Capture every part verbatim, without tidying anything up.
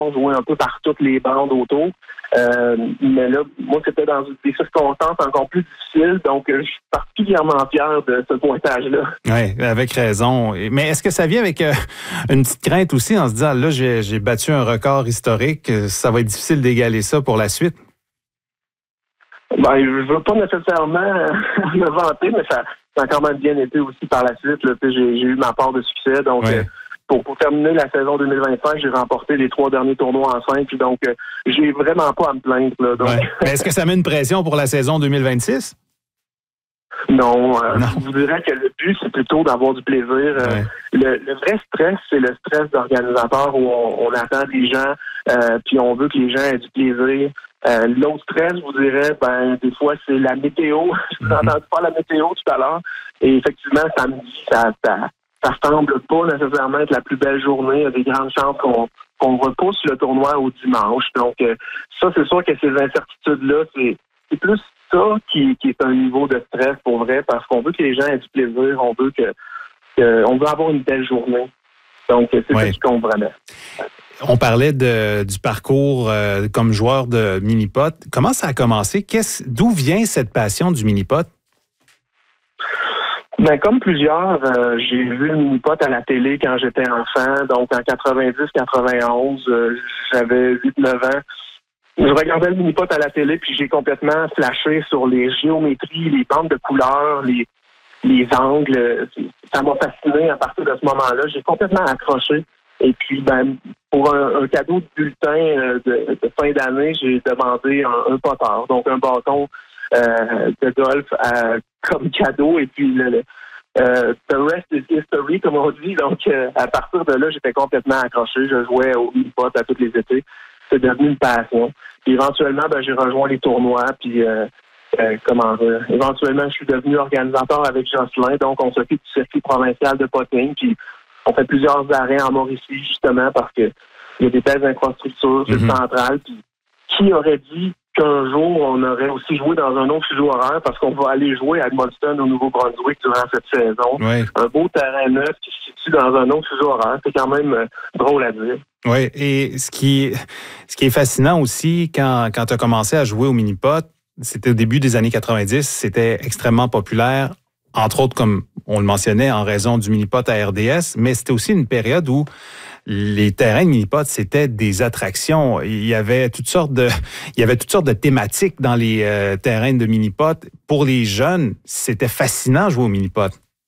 jouer un peu par toutes les bandes autour. Euh, mais là, moi, c'était dans des circonstances encore plus difficiles, donc euh, je suis particulièrement fier de ce pointage-là. Oui, avec raison. Mais est-ce que ça vient avec euh, une petite crainte aussi en se disant, là, j'ai, j'ai battu un record historique, ça va être difficile d'égaler ça pour la suite? Ben, je veux pas nécessairement me vanter, mais ça, ça a quand même bien été aussi par la suite. Là. J'ai, j'ai eu ma part de succès, donc... Oui. Euh, Pour, pour terminer la saison deux mille vingt-cinq, j'ai remporté les trois derniers tournois en cinq, donc euh, j'ai vraiment pas à me plaindre. Là, donc. Ouais. Mais est-ce que ça met une pression pour la saison deux mille vingt-six? Non, euh, non, je vous dirais que le but, c'est plutôt d'avoir du plaisir. Ouais. Euh, le, le vrai stress, c'est le stress d'organisateur où on, on attend des gens, euh, puis on veut que les gens aient du plaisir. Euh, l'autre stress, je vous dirais, ben des fois, c'est la météo. Je vous ai entendu parler de la météo tout à l'heure. Et effectivement, samedi, ça... ça Ça semble pas nécessairement être la plus belle journée. Il y a des grandes chances qu'on, qu'on repousse le tournoi au dimanche. Donc, euh, ça, c'est sûr que ces incertitudes-là, c'est, c'est plus ça qui, qui est un niveau de stress pour vrai, parce qu'on veut que les gens aient du plaisir, on veut que, que on veut avoir une belle journée. Donc, c'est oui. ça qui compte vraiment. On parlait de, du parcours euh, comme joueur de mini-pot. Comment ça a commencé? Qu'est-ce, d'où vient cette passion du mini-pot? Ben, comme plusieurs, euh, j'ai vu le mini-pot à la télé quand j'étais enfant. Donc, en quatre-vingt-dix quatre-vingt-onze, euh, j'avais huit neuf ans. Je regardais le mini-pot à la télé, puis j'ai complètement flashé sur les géométries, les bandes de couleurs, les, les angles. Ça m'a fasciné à partir de ce moment-là. J'ai complètement accroché. Et puis, ben, pour un, un cadeau de bulletin de, de fin d'année, j'ai demandé un, un poteur, donc un bâton euh, de golf à, comme cadeau. Et puis, le, le euh, the rest is history, comme on dit. Donc, euh, à partir de là, j'étais complètement accroché. Je jouais au mini-pot à tous les étés. C'est devenu une passion. Puis, éventuellement, ben, j'ai rejoint les tournois. Puis, euh, euh, comment dire, éventuellement, je suis devenu organisateur avec Jocelyn. Donc, on s'occupe du circuit provincial de potting. Puis, on fait plusieurs arrêts en Mauricie, justement, parce que il y a des belles infrastructures sur le Mm-hmm. central. Puis, qui aurait dit qu'un jour, on aurait aussi joué dans un autre fuseau horaire, parce qu'on va aller jouer à Edmundston, au Nouveau-Brunswick, durant cette saison. Oui. Un beau terrain neuf qui se situe dans un autre fuseau horaire. C'est quand même euh, drôle à dire. Oui, et ce qui, ce qui est fascinant aussi, quand, quand tu as commencé à jouer au mini-pot, c'était au début des années quatre-vingt-dix, c'était extrêmement populaire, entre autres, comme on le mentionnait, en raison du mini-pot à R D S, mais c'était aussi une période où les terrains de mini-pot, c'était des attractions. Il y avait toutes sortes de, il y avait toutes sortes de thématiques dans les euh, terrains de mini-pot. Pour les jeunes, c'était fascinant de jouer au mini-pot.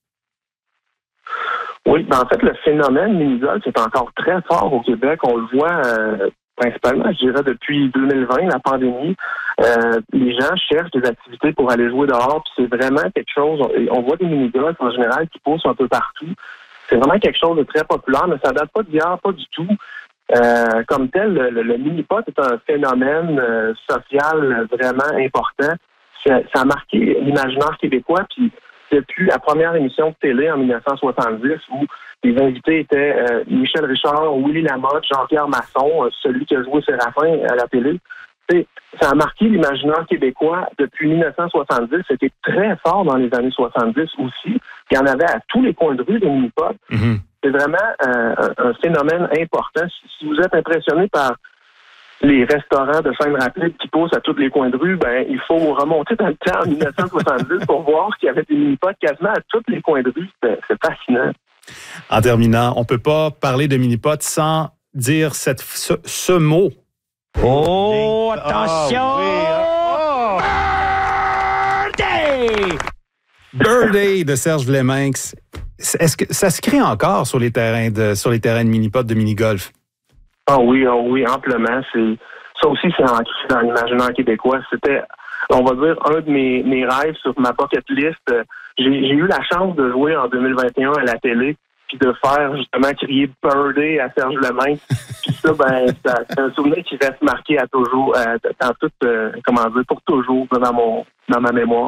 Oui, ben en fait, le phénomène mini-golf, c'est encore très fort au Québec. On le voit euh, principalement, je dirais, depuis deux mille vingt, la pandémie. Euh, les gens cherchent des activités pour aller jouer dehors, puis c'est vraiment quelque chose, on, on voit des mini-golf en général qui poussent un peu partout. C'est vraiment quelque chose de très populaire, mais ça date pas d'hier, pas du tout. Euh, comme tel, le, le, le mini-pot est un phénomène euh, social vraiment important. Ça, ça a marqué l'imaginaire québécois, puis depuis la première émission de télé en dix-neuf cent soixante-dix, où les invités étaient euh, Michel Richard, Willy Lamotte, Jean-Pierre Masson, euh, celui qui a joué Séraphin à la télé. T'sais, ça a marqué l'imaginaire québécois depuis dix-neuf cent soixante-dix. C'était très fort dans les années soixante-dix aussi. Il y en avait à tous les coins de rue des mini-pots. Mm-hmm. C'est vraiment euh, un, un phénomène important. Si, si vous êtes impressionné par les restaurants de chaîne rapide qui poussent à tous les coins de rue, ben il faut remonter dans le temps en dix-neuf cent soixante-dix pour voir qu'il y avait des mini-pots quasiment à tous les coins de rue. C'est, c'est fascinant. En terminant, on ne peut pas parler de mini-pot sans dire cette, ce, ce mot. Oh, attention! Oh, oui. Birthday! Birthday de Serge Vleminx. Est-ce que ça se crée encore sur les terrains de, sur les terrains de mini-pot, de mini-golf? Ah oui, ah oui, amplement. C'est, ça aussi, c'est ancré dans l'imaginaire québécois. C'était, on va dire, un de mes, mes rêves sur ma bucket list. J'ai, j'ai eu la chance de jouer en deux mille vingt et un à la télé, puis de faire justement crier Birthday à Serge Vleminx. Puis ça, ben, ça, c'est un souvenir qui reste marqué à toujours, euh, dans toute, euh, comment dire, pour toujours dans mon, dans ma mémoire.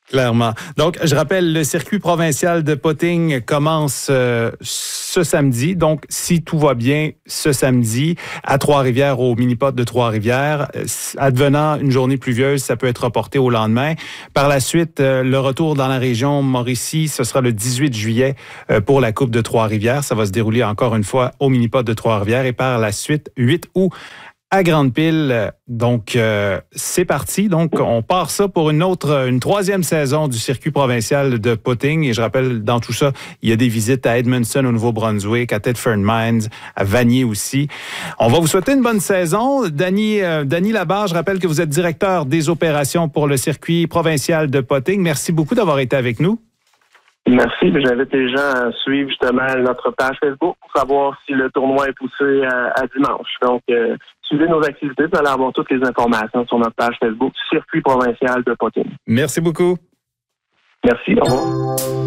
Clairement. Donc, je rappelle, le circuit provincial de potting commence euh, ce samedi. Donc, si tout va bien, ce samedi, à Trois-Rivières, au mini-pot de Trois-Rivières. Advenant une journée pluvieuse, ça peut être reporté au lendemain. Par la suite, euh, le retour dans la région Mauricie, ce sera le dix-huit juillet euh, pour la Coupe de Trois-Rivières. Ça va se dérouler encore une fois au mini-pot de Trois-Rivières. Et par la suite, huit août, à Grande-Pile. Donc, euh, c'est parti. Donc, on part ça pour une autre, une troisième saison du circuit provincial de potting. Et je rappelle, dans tout ça, il y a des visites à Edmondson au Nouveau-Brunswick, à Thetford Mines, à Vanier aussi. On va vous souhaiter une bonne saison. Danny, euh, Danny Labarre, je rappelle que vous êtes directeur des opérations pour le circuit provincial de potting. Merci beaucoup d'avoir été avec nous. Merci. J'invite les gens à suivre justement notre page Facebook pour savoir si le tournoi est poussé à, à dimanche. Donc, euh, suivez nos activités, vous allez avoir toutes les informations sur notre page Facebook, Circuit provincial de potting. Merci beaucoup. Merci. Au revoir.